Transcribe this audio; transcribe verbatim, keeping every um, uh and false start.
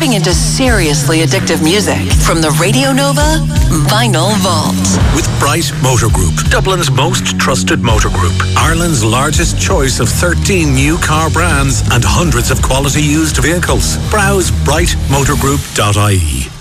tapping into seriously addictive music from the Radio Nova Vinyl Vault. With Bright Motor Group, Dublin's most trusted motor group, Ireland's largest choice of thirteen new car brands and hundreds of quality used vehicles. Browse bright motor group dot I E.